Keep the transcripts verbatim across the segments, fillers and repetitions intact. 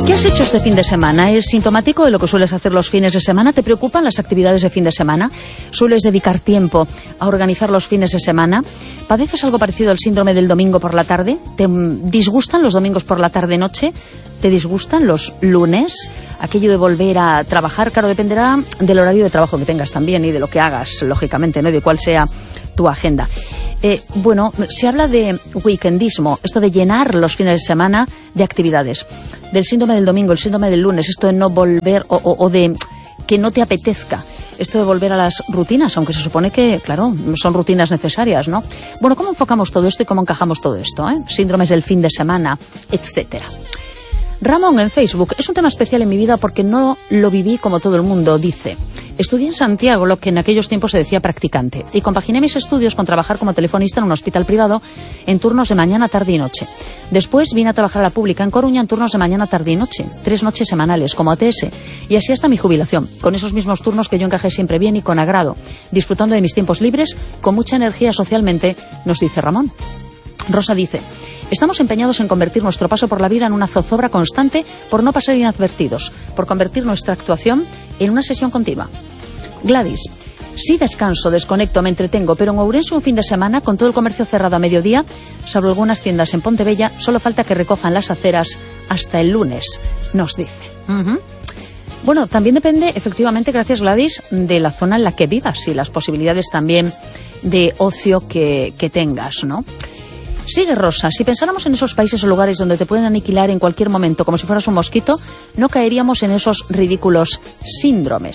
¿Qué has hecho este fin de semana? ¿Es sintomático de lo que sueles hacer los fines de semana? ¿Te preocupan las actividades de fin de semana? ¿Sueles dedicar tiempo a organizar los fines de semana? ¿Padeces algo parecido al síndrome del domingo por la tarde? ¿Te disgustan los domingos por la tarde-noche? ¿Te disgustan los lunes? Aquello de volver a trabajar, claro, dependerá del horario de trabajo que tengas también y de lo que hagas, lógicamente, ¿no? Y de cuál sea tu agenda. Eh, bueno, se habla de weekendismo, esto de llenar los fines de semana de actividades. Del síndrome del domingo, el síndrome del lunes, esto de no volver o, o, o de que no te apetezca. Esto de volver a las rutinas, aunque se supone que, claro, son rutinas necesarias, ¿no? Bueno, ¿cómo enfocamos todo esto y cómo encajamos todo esto, eh? Síndromes del fin de semana, etcétera. Ramón en Facebook, es un tema especial en mi vida porque no lo viví como todo el mundo dice. Estudié en Santiago, lo que en aquellos tiempos se decía practicante, y compaginé mis estudios con trabajar como telefonista en un hospital privado en turnos de mañana, tarde y noche. Después vine a trabajar a la pública en Coruña en turnos de mañana, tarde y noche, tres noches semanales como A T S, y así hasta mi jubilación, con esos mismos turnos que yo encajé siempre bien y con agrado, disfrutando de mis tiempos libres, con mucha energía socialmente, nos dice Ramón. Rosa dice: estamos empeñados en convertir nuestro paso por la vida en una zozobra constante por no pasar inadvertidos, por convertir nuestra actuación en una sesión continua. Gladys: sí descanso, desconecto, me entretengo, pero en Ourense un fin de semana, con todo el comercio cerrado a mediodía, salvo algunas tiendas en Pontebella, solo falta que recojan las aceras hasta el lunes, nos dice. Uh-huh. Bueno, también depende, efectivamente, gracias Gladys, de la zona en la que vivas y las posibilidades también de ocio que, que tengas, ¿no? Sigue Rosa: si pensáramos en esos países o lugares donde te pueden aniquilar en cualquier momento como si fueras un mosquito, no caeríamos en esos ridículos síndromes.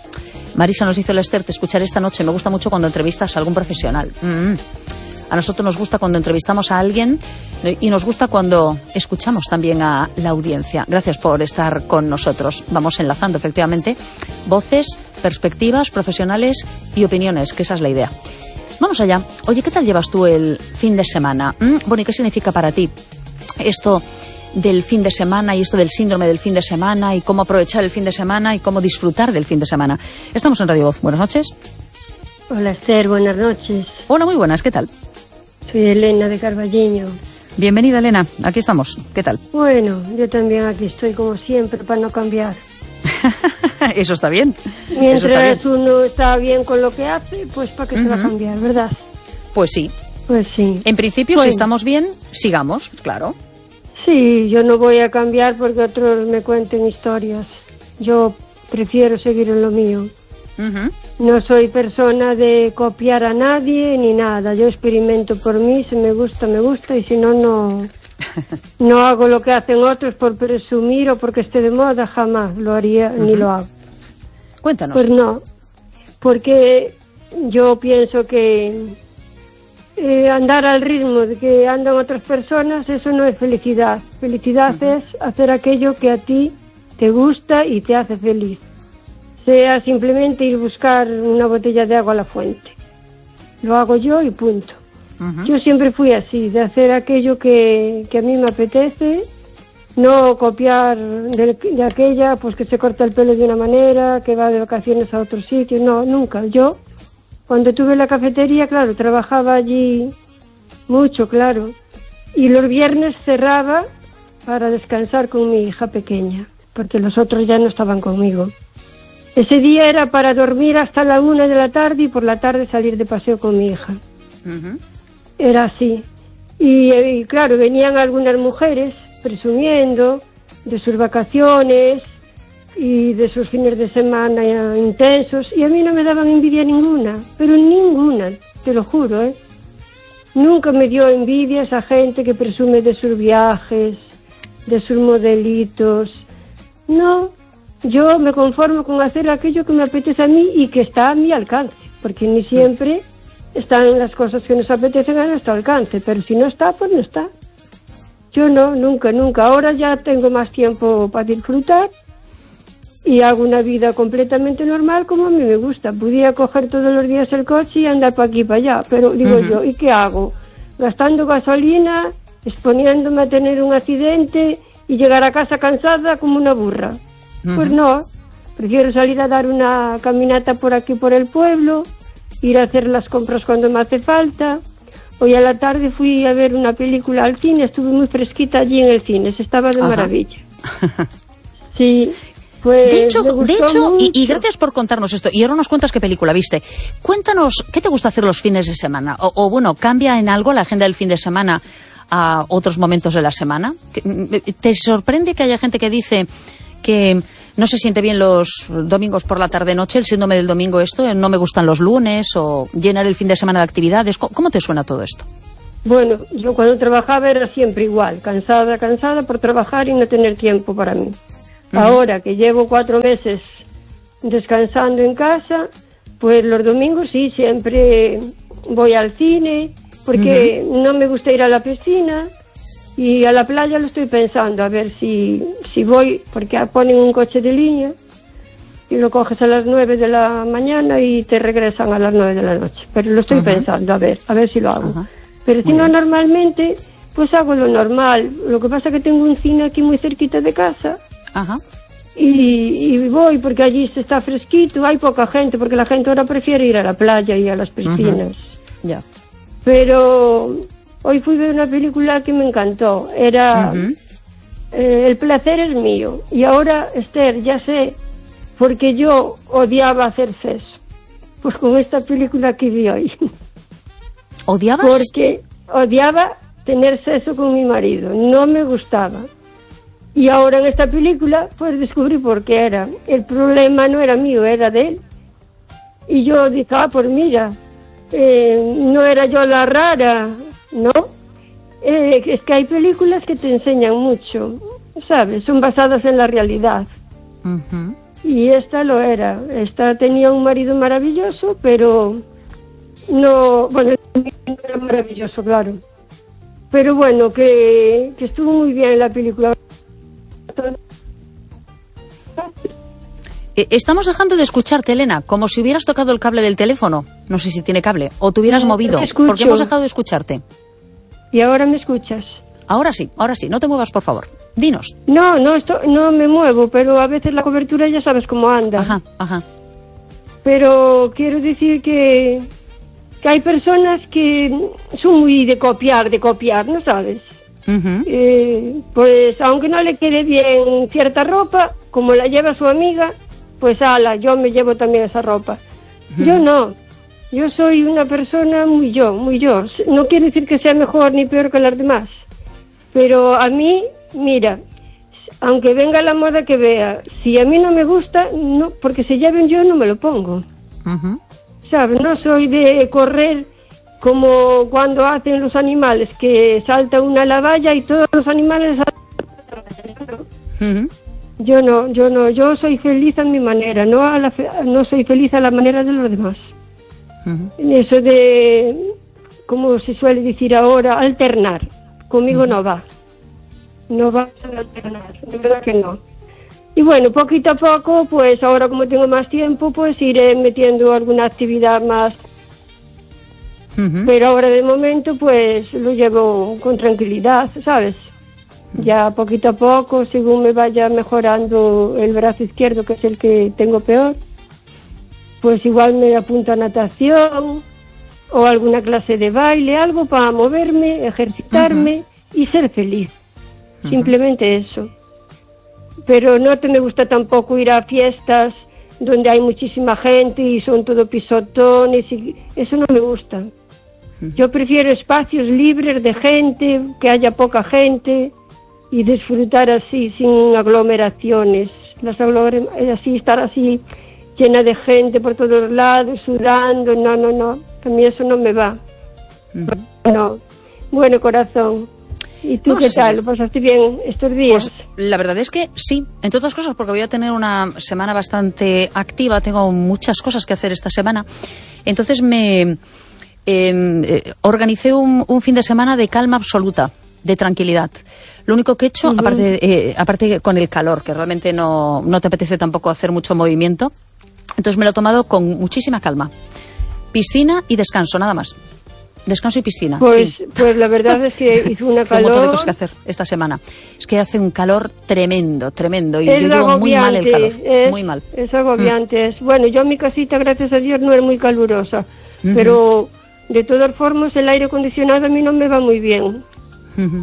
Marisa nos dice: Lester, te escucharé esta noche, me gusta mucho cuando entrevistas a algún profesional. Mm-hmm. A nosotros nos gusta cuando entrevistamos a alguien y nos gusta cuando escuchamos también a la audiencia. Gracias por estar con nosotros. Vamos enlazando, efectivamente, voces, perspectivas, profesionales y opiniones, que esa es la idea. Vamos allá. Oye, ¿qué tal llevas tú el fin de semana? ¿Mm? Bueno, ¿y qué significa para ti esto del fin de semana y esto del síndrome del fin de semana y cómo aprovechar el fin de semana y cómo disfrutar del fin de semana? Estamos en Radio Voz. Buenas noches. Hola, Esther. Buenas noches. Hola, muy buenas. ¿Qué tal? Soy Elena de Carballiño. Bienvenida, Elena. Aquí estamos. ¿Qué tal? Bueno, yo también aquí estoy como siempre para no cambiar. Eso está bien. Mientras Eso está bien. Uno está bien con lo que hace, pues ¿para qué uh-huh. se va a cambiar, verdad? Pues sí. Pues sí. En principio, bueno. si estamos bien, sigamos, claro. Sí, yo no voy a cambiar porque otros me cuenten historias. Yo prefiero seguir en lo mío. Uh-huh. No soy persona de copiar a nadie ni nada. Yo experimento por mí, si me gusta, me gusta, y si no, no... No hago lo que hacen otros por presumir o porque esté de moda, jamás lo haría, uh-huh. ni lo hago. Cuéntanos. Pues no, porque yo pienso que eh, andar al ritmo de que andan otras personas, eso no es felicidad. Felicidad uh-huh. es hacer aquello que a ti te gusta y te hace feliz. Sea simplemente ir a buscar una botella de agua a la fuente. Lo hago yo y punto. Uh-huh. Yo siempre fui así, de hacer aquello que, que a mí me apetece, no copiar de, de aquella pues que se corta el pelo de una manera, que va de vacaciones a otro sitio, no, nunca. Yo, cuando tuve la cafetería, claro, trabajaba allí mucho, claro, y los viernes cerraba para descansar con mi hija pequeña, porque los otros ya no estaban conmigo. Ese día era para dormir hasta la una de la tarde y por la tarde salir de paseo con mi hija. Uh-huh. Era así. Y, y claro, venían algunas mujeres presumiendo de sus vacaciones y de sus fines de semana intensos, y a mí no me daban envidia ninguna, pero ninguna, te lo juro, ¿eh? Nunca me dio envidia esa gente que presume de sus viajes, de sus modelitos. No, yo me conformo con hacer aquello que me apetece a mí y que está a mi alcance, porque ni siempre están las cosas que nos apetecen a nuestro alcance, pero si no está, pues no está. Yo no, nunca, nunca. Ahora ya tengo más tiempo para disfrutar y hago una vida completamente normal como a mí me gusta. Podía coger todos los días el coche y andar para aquí y para allá, pero digo uh-huh. yo, ¿y qué hago? Gastando gasolina, exponiéndome a tener un accidente y llegar a casa cansada como una burra. Uh-huh. Pues no, prefiero salir a dar una caminata por aquí, por el pueblo, ir a hacer las compras cuando me hace falta. Hoy a la tarde fui a ver una película al cine, estuve muy fresquita allí en el cine, se estaba de Ajá. maravilla. Sí, pues de hecho, me de hecho y, y mucho. gracias por contarnos esto. Y ahora nos cuentas qué película viste. Cuéntanos, ¿qué te gusta hacer los fines de semana? O, o bueno, ¿cambia en algo la agenda del fin de semana a otros momentos de la semana? ¿Te sorprende que haya gente que dice que no se siente bien los domingos por la tarde-noche, el síndrome del domingo esto, no me gustan los lunes, o llenar el fin de semana de actividades? ¿Cómo te suena todo esto? Bueno, yo cuando trabajaba era siempre igual, cansada, cansada por trabajar y no tener tiempo para mí. Uh-huh. Ahora que llevo cuatro meses descansando en casa, pues los domingos sí, siempre voy al cine, porque uh-huh. no me gusta ir a la piscina, y a la playa lo estoy pensando, a ver si, si voy, porque ponen un coche de línea y lo coges a las nueve de la mañana y te regresan a las nueve de la noche. Pero lo estoy uh-huh. pensando, a ver, a ver si lo hago. Uh-huh. Pero si no, normalmente, pues hago lo normal. Lo que pasa es que tengo un cine aquí muy cerquita de casa. Ajá. Y, y voy porque allí se está fresquito, hay poca gente, porque la gente ahora prefiere ir a la playa y a las piscinas. Uh-huh. Ya. Pero hoy fui a ver una película que me encantó. Era uh-huh. eh, El placer es mío. Y ahora, Esther, ya sé, porque yo odiaba hacer sexo. Pues con esta película que vi hoy. ¿Odiabas? Porque odiaba tener sexo con mi marido, no me gustaba. Y ahora en esta película pues descubrí por qué era. El problema no era mío, era de él. Y yo dije, ah, pues mira, eh, no era yo la rara, ¿no? Eh, es que hay películas que te enseñan mucho, ¿sabes? Son basadas en la realidad. Uh-huh. Y esta lo era. Esta tenía un marido maravilloso, pero no, bueno, era maravilloso, claro. Pero bueno, que, que estuvo muy bien la película. Estamos dejando de escucharte, Elena, como si hubieras tocado el cable del teléfono. No sé si tiene cable. O te hubieras no, movido, porque hemos dejado de escucharte. ¿Y ahora me escuchas? Ahora sí, ahora sí. No te muevas, por favor. Dinos. No, no, esto, no me muevo, pero a veces la cobertura ya sabes cómo anda. Ajá, ajá. Pero quiero decir que, que hay personas que son muy de copiar, de copiar, ¿no sabes? Uh-huh. Eh, pues aunque no le quede bien cierta ropa, como la lleva su amiga, pues ala, yo me llevo también esa ropa. Uh-huh. Yo no, yo soy una persona muy yo, muy yo. No quiere decir que sea mejor ni peor que las demás, pero a mí, mira, aunque venga la moda que vea, si a mí no me gusta, no, porque se lleven yo no me lo pongo. Uh-huh. ¿Sabes? No soy de correr como cuando hacen los animales, que salta una la valla y todos los animales saltan. Uh-huh. Yo no, yo no, yo soy feliz a mi manera, no a la fe- no soy feliz a la manera de los demás. Uh-huh. Eso de, como se suele decir ahora, alternar, conmigo uh-huh. no va. No va a alternar, de verdad que no. Y bueno, poquito a poco, pues ahora como tengo más tiempo, pues iré metiendo alguna actividad más. Uh-huh. Pero ahora de momento, pues lo llevo con tranquilidad, ¿sabes? Uh-huh. Ya poquito a poco, según me vaya mejorando el brazo izquierdo, que es el que tengo peor, pues igual me apunto a natación o alguna clase de baile, algo para moverme, ejercitarme uh-huh. y ser feliz. Uh-huh. Simplemente eso. Pero no te me gusta tampoco ir a fiestas donde hay muchísima gente y son todo pisotones, y eso no me gusta. Yo prefiero espacios libres de gente, que haya poca gente y disfrutar así, sin aglomeraciones. Las aglomer- así, estar así llena de gente por todos lados, sudando, no, no, no, a mí eso no me va. Uh-huh. No. Bueno, corazón. ¿Y tú qué tal? ¿Lo pasaste bien estos días? Pues la verdad es que sí, entre otras cosas porque voy a tener una semana bastante activa, tengo muchas cosas que hacer esta semana, entonces me eh, eh, organicé un, un fin de semana de calma absoluta, de tranquilidad. Lo único que he hecho, uh-huh. aparte, eh, aparte con el calor, que realmente no, no te apetece tampoco hacer mucho movimiento, entonces me lo he tomado con muchísima calma. Piscina y descanso, nada más. Descanso y piscina. Pues, sí. pues la verdad es que hizo una calor. Tengo un montón de cosas que hacer esta semana. Es que hace un calor tremendo, tremendo. Y es yo digo muy mal el calor. Es, muy mal. Es agobiante. Mm. Es, bueno, yo mi casita, gracias a Dios, no es muy calurosa. Uh-huh. Pero de todas formas el aire acondicionado a mí no me va muy bien. Uh-huh.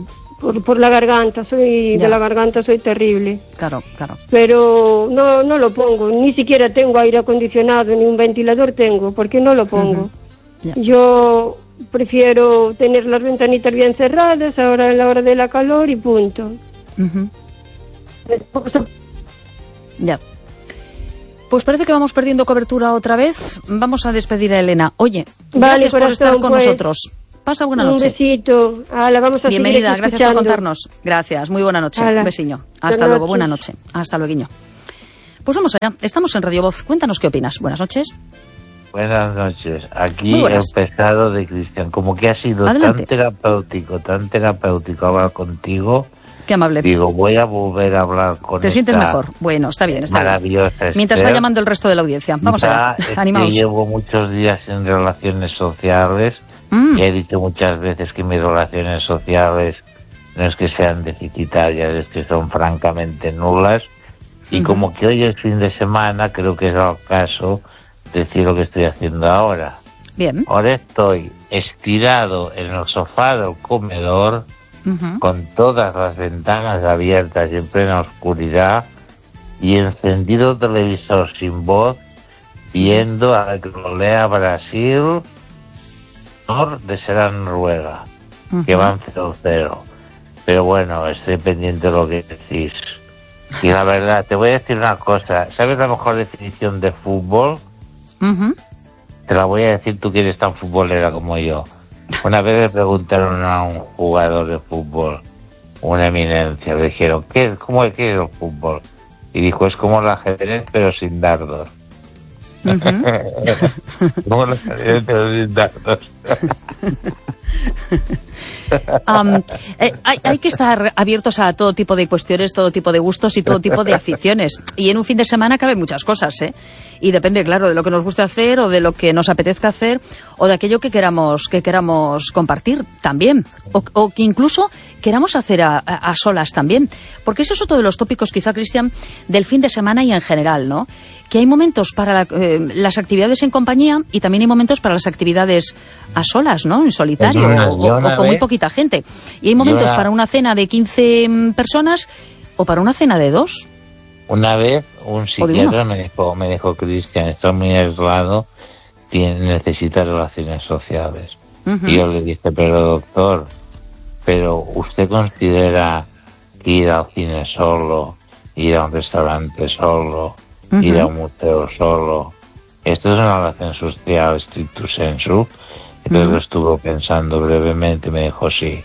por, por la garganta, soy Ya. de la garganta soy terrible. Claro, claro. Pero no no lo pongo, ni siquiera tengo aire acondicionado, ni un ventilador tengo, porque no lo pongo. Ujú. Ya. Yo prefiero tener las ventanitas bien cerradas, ahora en la hora de la calor y punto. Ujú. Después, Ya. Pues parece que vamos perdiendo cobertura otra vez. Vamos a despedir a Elena. Oye, Vale, gracias por corazón, estar con pues, nosotros. Pasa buena un noche. besito. Ala, vamos a Bienvenida, seguir aquí gracias por escuchando. contarnos. Gracias, muy buena noche. Hala. Un besiño. Hasta Buenas luego, noches. buena noche. Hasta luego. Pues vamos allá. Estamos en Radio Voz. Cuéntanos qué opinas. Buenas noches. Buenas noches. Aquí Muy el buenas. pesado de Cristian. Como que ha sido Adelante. tan terapéutico, tan terapéutico hablar contigo. Qué amable. Digo, voy a volver a hablar con ¿Te sientes esta mejor? Bueno, está bien, está bien. maravillosa Mientras va Esther. llamando el resto de la audiencia. Vamos Ya allá. es que Animaos. llevo muchos días en relaciones sociales. Mm. Y he dicho muchas veces que mis relaciones sociales no es que sean deficitarias, es que son francamente nulas. Y Ujú. como que hoy es fin de semana, creo que es el caso de decir lo que estoy haciendo ahora. Bien. Ahora estoy estirado en el sofá del comedor, Ujú. con todas las ventanas abiertas y en plena oscuridad, y encendido el televisor sin voz, viendo a que lo lea Brasil, Nor de será Noruega, que Ujú. van cero cero. Pero bueno, estoy pendiente de lo que decís. Y la verdad, te voy a decir una cosa. ¿Sabes la mejor definición de fútbol? Ujú. Te la voy a decir tú que eres tan futbolera como yo. Una vez le preguntaron a un jugador de fútbol, una eminencia, le dijeron, ¿qué, ¿cómo es que es el fútbol? Y dijo, es como el ajedrez pero sin dardos. Como el ajedrez pero sin dardos. Um, eh, hay, hay que estar abiertos a todo tipo de cuestiones, todo tipo de gustos y todo tipo de aficiones. Y en un fin de semana caben muchas cosas, ¿eh? Y depende, claro, de lo que nos guste hacer o de lo que nos apetezca hacer o de aquello que queramos que queramos compartir también. O, o que incluso queramos hacer a, a, a solas también. Porque ese es otro de los tópicos, quizá, Cristian, del fin de semana y en general, ¿no? Que hay momentos para la, eh, las actividades en compañía y también hay momentos para las actividades a solas, ¿no? En solitario Pues una- o, yo o- una o con muy vez- poquita gente. Y hay momentos una- para una cena de quince mm, personas o para una cena de dos. Una vez un O de psiquiatra uno. me dijo, me dijo, Cristian, estás muy aislado, tiene, necesitas relaciones sociales. Ujú. Y yo le dije, pero doctor, pero ¿usted considera que ir al cine solo, ir a un restaurante solo, Ujú. ir a un museo solo, esto es una relación social stricto sensu? Entonces Ujú. lo estuvo pensando brevemente y me dijo, sí,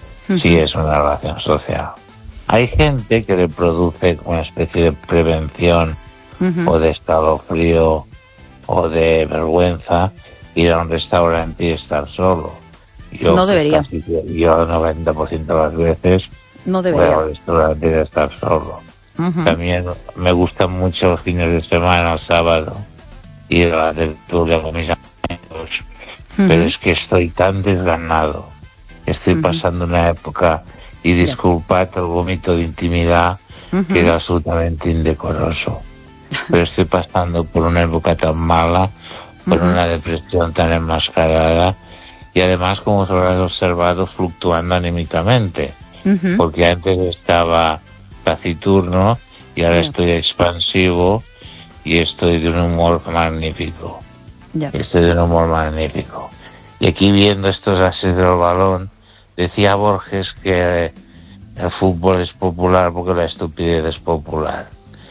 sí es una relación social. Hay gente que le produce una especie de prevención Ujú. o de escalofrío o de vergüenza ir a un restaurante y estar solo. Yo, No pues, debería. casi que- yo el noventa por ciento de las veces No voy debería. al restaurante y estar solo. Ujú. También me gustan mucho los fines de semana, el sábado, ir a la tertulia con mis amigos. Ujú. Pero es que estoy tan desganado. Estoy Ujú. pasando una época, y disculpad el vómito de intimidad, Ujú. que era absolutamente indecoroso. Pero estoy pasando por una época tan mala, por Ujú. una depresión tan enmascarada, y además, como lo has observado, fluctuando anímicamente. Ujú. Porque antes estaba taciturno y ahora Sí. estoy expansivo y estoy de un humor magnífico. Ya. Estoy de un humor magnífico. Y aquí viendo estos ases del balón, decía Borges que el fútbol es popular porque la estupidez es popular.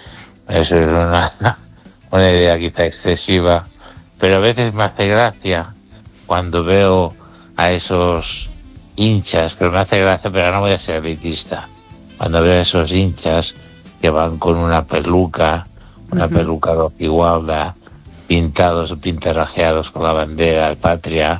Eso es una, una idea quizá excesiva, pero a veces me hace gracia cuando veo a esos hinchas, pero me hace gracia, pero no voy a ser elitista, cuando veo a esos hinchas que van con una peluca, una Ujú. peluca de igualdad, pintados o pintarrajeados con la bandera de patria,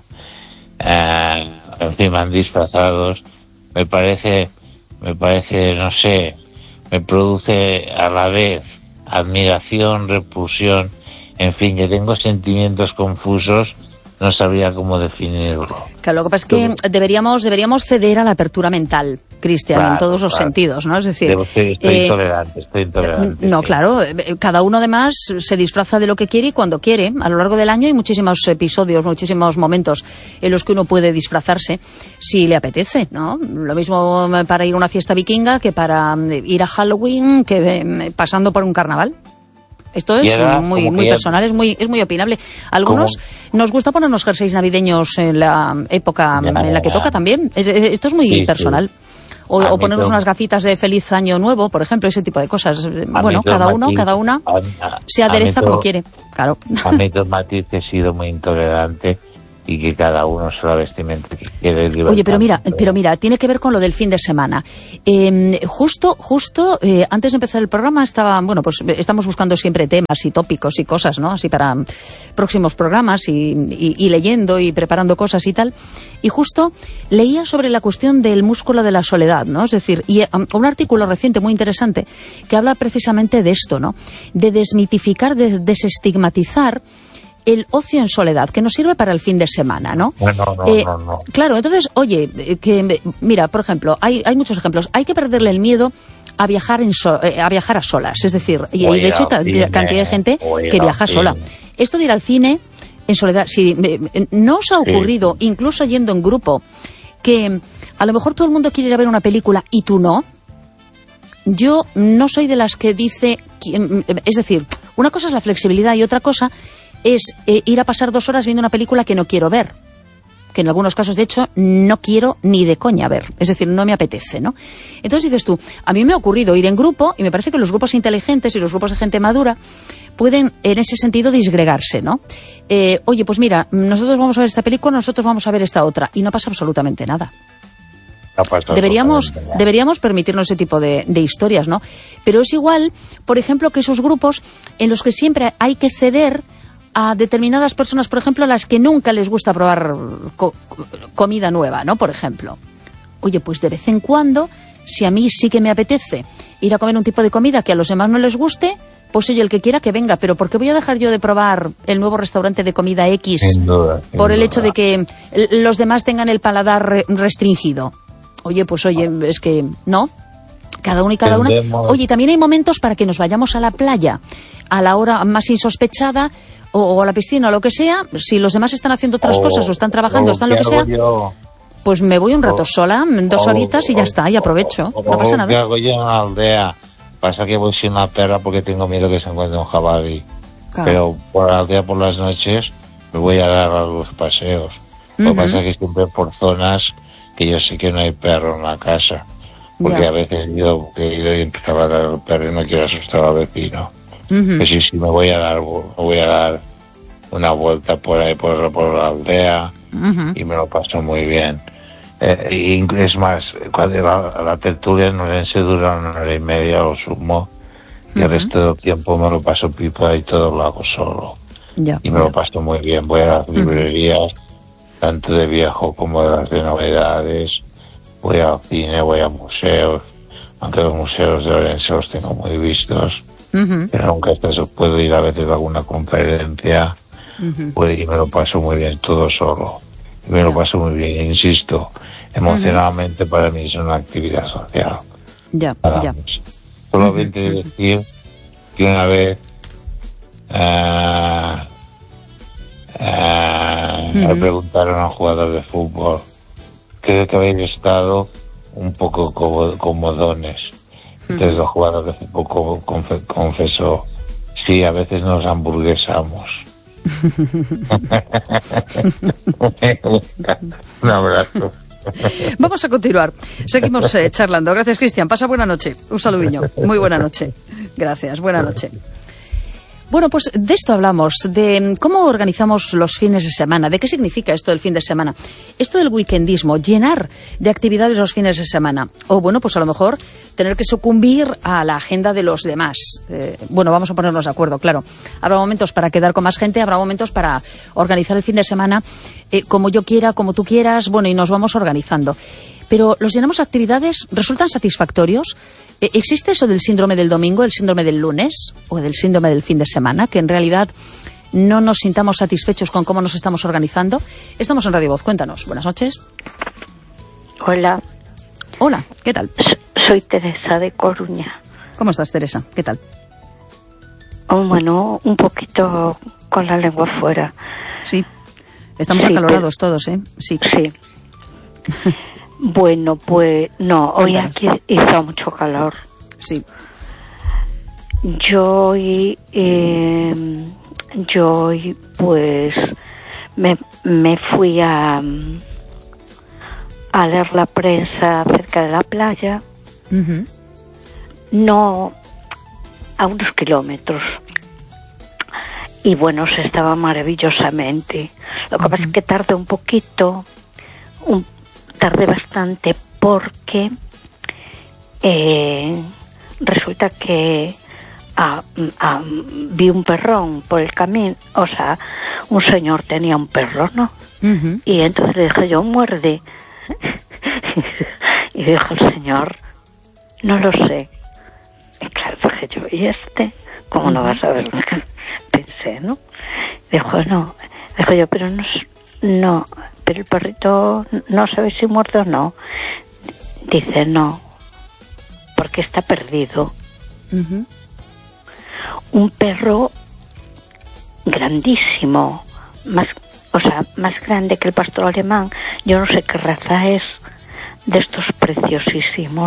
eh, en fin, van disfrazados, me parece, me parece, no sé, me produce a la vez admiración, repulsión, en fin, yo tengo sentimientos confusos no sabría cómo definirlo. Claro, lo que pasa es que deberíamos, deberíamos ceder a la apertura mental, Cristian, claro, en todos los claro. sentidos, ¿no? Es decir... Estoy, estoy eh, intolerante, estoy intolerante. No, sí. claro, cada uno además se disfraza de lo que quiere y cuando quiere. A lo largo del año hay muchísimos episodios, muchísimos momentos en los que uno puede disfrazarse si le apetece, ¿no? Lo mismo para ir a una fiesta vikinga que para ir a Halloween, que pasando por un carnaval. Esto es era, muy muy personal, es muy es muy opinable. Algunos ¿Cómo? Nos gusta ponernos jerseys navideños en la época ya, en la que ya. toca también. Es, esto es muy sí, personal. Sí. O, o ponernos unas gafitas de feliz año nuevo, por ejemplo, ese tipo de cosas. A bueno, cada uno, matiz, cada una a, a, se adereza como quiere. Claro. A mí dos matiz he sido muy intolerante y que cada uno se la vestimenta que quiere. Oye, pero mira, pero mira, tiene que ver con lo del fin de semana. Eh, justo, justo eh, antes de empezar el programa estaba, bueno, pues estamos buscando siempre temas y tópicos y cosas, ¿no? Así para próximos programas y, y, y leyendo y preparando cosas y tal. Y justo leía sobre la cuestión del músculo de la soledad, ¿no? Es decir, y um, un artículo reciente muy interesante que habla precisamente de esto, ¿no? De desmitificar, de desestigmatizar el ocio en soledad, que nos sirve para el fin de semana, ¿no? No, no, no, eh, no, no. Claro, entonces, oye, que mira, por ejemplo, hay, hay muchos ejemplos. Hay que perderle el miedo a viajar en so, eh, a viajar a solas, es decir, y, y de hecho hay cine, cantidad de gente que viaja sola. Esto de ir al cine en soledad, si eh, no os ha ocurrido, sí. incluso yendo en grupo, que a lo mejor todo el mundo quiere ir a ver una película y tú no. Yo no soy de las que dice, es decir, una cosa es la flexibilidad y otra cosa es eh, ir a pasar dos horas viendo una película que no quiero ver, que en algunos casos, de hecho, no quiero ni de coña ver, es decir, no me apetece, ¿no? Entonces dices tú, a mí me ha ocurrido ir en grupo, y me parece que los grupos inteligentes y los grupos de gente madura pueden, en ese sentido, disgregarse, ¿no? Eh, oye, pues mira, nosotros vamos a ver esta película, nosotros vamos a ver esta otra, y no pasa absolutamente nada. Deberíamos, deberíamos permitirnos ese tipo de, de historias, ¿no? Pero es igual, por ejemplo, que esos grupos en los que siempre hay que ceder a determinadas personas, por ejemplo, a las que nunca les gusta probar co comida nueva, ¿no? Por ejemplo. Oye, pues de vez en cuando, si a mí sí que me apetece ir a comer un tipo de comida que a los demás no les guste, pues oye, el que quiera que venga, pero ¿por qué voy a dejar yo de probar el nuevo restaurante de comida X sin duda, sin por el duda. hecho de que los demás tengan el paladar re restringido? Oye, pues oye, es que no. Cada uno y cada una. Oye, también hay momentos para que nos vayamos a la playa a la hora más insospechada, o a la piscina o lo que sea. Si los demás están haciendo otras oh, cosas o están trabajando, oh, están lo que sea, yo? pues me voy un rato oh, sola, dos oh, horitas y ya oh, está, y aprovecho. Oh, no pasa nada. ¿Qué hago yo en la aldea? Pasa que voy sin una perra porque tengo miedo que se encuentre un jabalí. Claro. Pero por la aldea por las noches me voy a dar a los paseos. Lo que uh-huh. pasa es que siempre por zonas que yo sé que no hay perro en la casa. Porque ya. a veces yo que he ido y empezaba a dar al perro y no quiero asustar al vecino. Uh-huh. Que sí, sí, me voy a dar, voy a dar una vuelta por ahí, por, por la aldea, uh-huh. y me lo paso muy bien. Eh, y es más, cuando la, la tertulia no se dura una hora y media o sumo, y uh-huh. el resto del tiempo me lo paso pipa y todo lo hago solo. Ya, y me ya. lo paso muy bien. Voy a las librerías, uh-huh. tanto de viejo como de las de novedades, voy al cine, voy a museos, aunque los museos de Orense los tengo muy vistos. Uh-huh. Pero aunque eso puedo ir a veces a alguna conferencia, uh-huh. pues, y me lo paso muy bien todo solo, y me yeah. lo paso muy bien, insisto, emocionalmente uh-huh. para mí es una actividad social. Ya, yeah. ya. Solamente uh-huh. decir que una vez uh, uh, uh-huh. le preguntaron a un jugador de fútbol, creo que habéis estado un poco comodones. Entonces los jugadores de poco confe confesó, sí, a veces nos hamburguesamos. Un abrazo. Vamos a continuar. Seguimos eh, charlando. Gracias, Cristian. Pasa buena noche. Un saludiño. Muy buena noche. Gracias. Buena noche. Bueno, pues de esto hablamos, de cómo organizamos los fines de semana, de qué significa esto del fin de semana, esto del weekendismo, llenar de actividades los fines de semana, o bueno, pues a lo mejor tener que sucumbir a la agenda de los demás. Eh, bueno, vamos a ponernos de acuerdo, claro. Habrá momentos para quedar con más gente, habrá momentos para organizar el fin de semana eh, como yo quiera, como tú quieras, bueno, y nos vamos organizando. Pero los llenamos de actividades, ¿resultan satisfactorios? ¿Existe eso del síndrome del domingo, el síndrome del lunes o del síndrome del fin de semana? Que en realidad no nos sintamos satisfechos con cómo nos estamos organizando. Estamos en Radio Voz, cuéntanos. Buenas noches. Hola. Hola, ¿qué tal? Soy Teresa de Coruña. ¿Cómo estás, Teresa? ¿Qué tal? Oh, bueno, un poquito con la lengua fuera. Sí, estamos sí, acalorados pero... todos, ¿eh? Sí. Sí. Bueno, pues no, hoy aquí hizo mucho calor. Sí. Yo eh, yo pues me, me fui a a leer la prensa cerca de la playa. Uh-huh. No, a unos kilómetros. Y bueno, se estaba maravillosamente. Lo que uh-huh. pasa es que tardé un poquito, un, tardé bastante porque eh, resulta que ah, ah, vi un perrón por el camino, o sea, un señor tenía un perro, ¿no? Uh-huh. Y entonces le dije yo, muerde. Y dijo el señor, no lo sé. Y claro, dije yo, ¿y este? ¿Cómo no vas a ver? Pensé, ¿no? Dijo, no. Dijo yo, pero no, no, pero el perrito no sabe si muerde o no. Dice, no, porque está perdido. Uh-huh. Un perro grandísimo, más, o sea, más grande que el pastor alemán. Yo no sé qué raza es, de estos preciosísimos.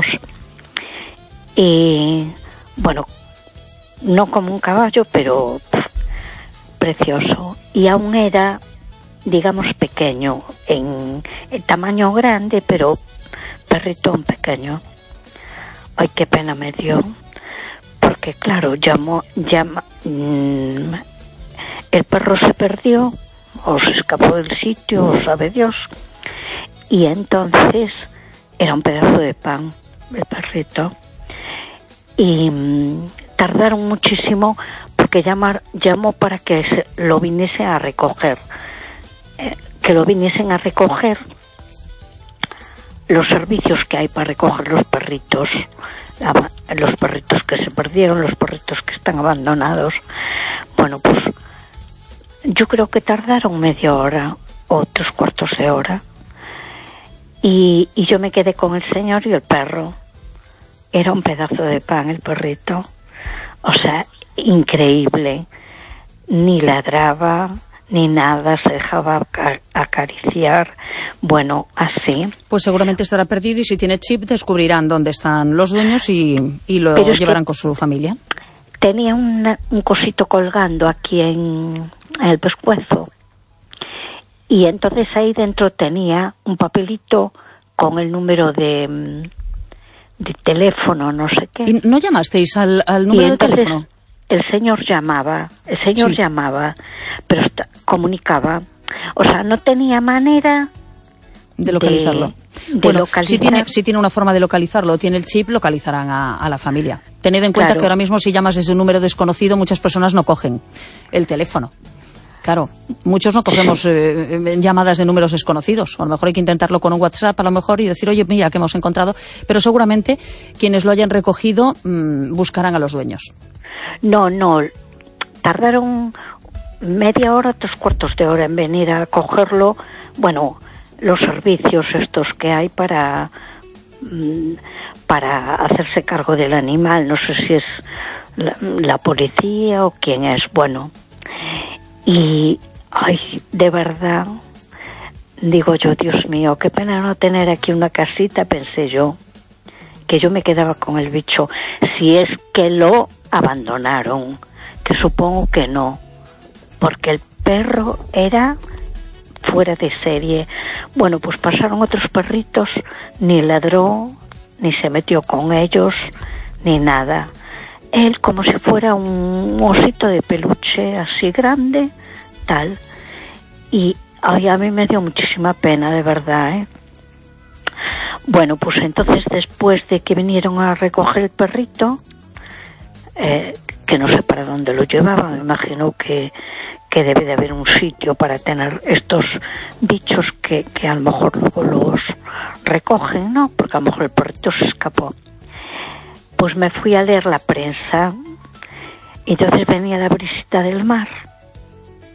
Y bueno, no como un caballo, pero pff, precioso. Y aún era, digamos, pequeño, en, en tamaño grande, pero perritón pequeño. Ay, qué pena me dio, porque claro, llamó, llama, mmm, el perro se perdió, o se escapó del sitio, o sabe Dios, y entonces era un pedazo de pan, el perrito. Y mmm, tardaron muchísimo porque llamar, llamó para que se, lo viniesen a recoger, eh, que lo viniesen a recoger los servicios que hay para recoger los perritos, los perritos que se perdieron, los perritos que están abandonados. Bueno, pues yo creo que tardaron media hora o tres cuartos de hora y, y yo me quedé con el señor y el perro. Era un pedazo de pan el perrito, o sea, increíble. Ni ladraba ni nada, se dejaba acariciar, bueno, así. Pues seguramente estará perdido y si tiene chip descubrirán dónde están los dueños y, y lo Pero llevarán con su familia. Tenía una, un cosito colgando aquí en, en el pescuezo y entonces ahí dentro tenía un papelito con el número de... de teléfono, no sé qué. ¿Y no llamasteis al, al número de teléfono? El señor llamaba, el señor sí. llamaba, pero está, comunicaba. O sea, no tenía manera de localizarlo. De, de bueno, localizar. si tiene, si tiene una forma de localizarlo, tiene el chip, localizarán a, a la familia. Tened en cuenta claro. que ahora mismo si llamas desde un número desconocido, muchas personas no cogen el teléfono. Claro, muchos no cogemos eh, llamadas de números desconocidos. A lo mejor hay que intentarlo con un WhatsApp a lo mejor y decir, oye, mira, que hemos encontrado. Pero seguramente quienes lo hayan recogido mmm, buscarán a los dueños. No, no. Tardaron media hora, tres cuartos de hora en venir a cogerlo. Bueno, los servicios estos que hay para, mmm, para hacerse cargo del animal. No sé si es la, la policía o quién es. Bueno. Y, ay, de verdad, digo yo, Dios mío, qué pena no tener aquí una casita, pensé yo, que yo me quedaba con el bicho, si es que lo abandonaron, que supongo que no, porque el perro era fuera de serie. Bueno, pues pasaron otros perritos, ni ladró, ni se metió con ellos, ni nada. Él como si fuera un osito de peluche así grande, tal. Y ay, a mí me dio muchísima pena, de verdad, ¿eh? Bueno, pues entonces después de que vinieron a recoger el perrito, eh, que no sé para dónde lo llevaban, me imagino que, que debe de haber un sitio para tener estos bichos que, que a lo mejor luego los recogen, ¿no? Porque a lo mejor el perrito se escapó. Pues me fui a leer la prensa y entonces venía la brisita del mar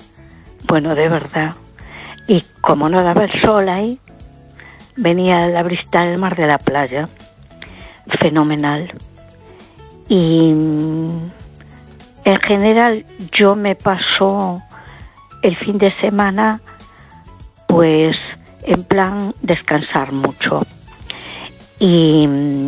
bueno, de verdad. Y como no daba el sol ahí, venía la brisa del mar de la playa, fenomenal. Y en general yo me paso el fin de semana pues en plan descansar mucho. Y,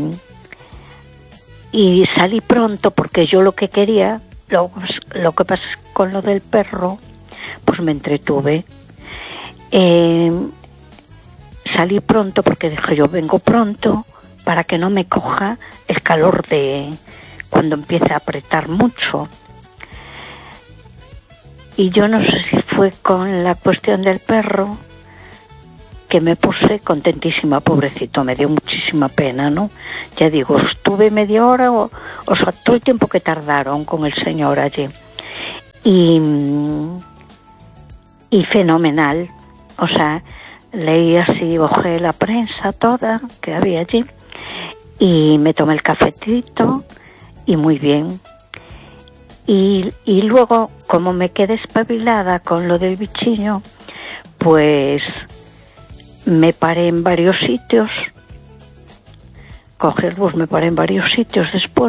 y salí pronto porque yo lo que quería, lo, lo que pasa es con lo del perro, pues me entretuve. Eh, salí pronto porque dije yo vengo pronto para que no me coja el calor de cuando empieza a apretar mucho. Y yo no sé si fue con la cuestión del perro que me puse contentísima, pobrecito, me dio muchísima pena, ¿no? Ya digo, estuve media hora, o, o sea, todo el tiempo que tardaron con el señor allí. Y, y fenomenal, o sea, leí así, ojé la prensa toda que había allí, y me tomé el cafetito, y muy bien. Y, y luego, como me quedé espabilada con lo del bichiño, pues me paré en varios sitios, cogí el bus, me paré en varios sitios después,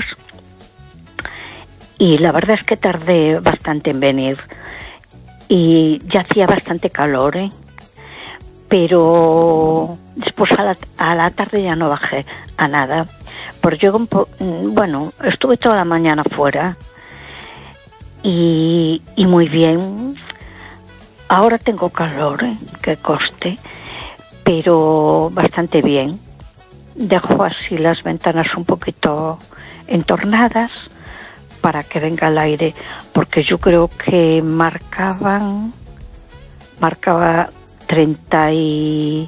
y la verdad es que tardé bastante en venir, y ya hacía bastante calor, ¿eh? Pero después a la, a la tarde ya no bajé a nada, porque yo, bueno, estuve toda la mañana fuera, y, y muy bien. Ahora tengo calor, ¿eh? Que coste, pero bastante bien. Dejo así las ventanas un poquito entornadas para que venga el aire, porque yo creo que marcaban, marcaba treinta y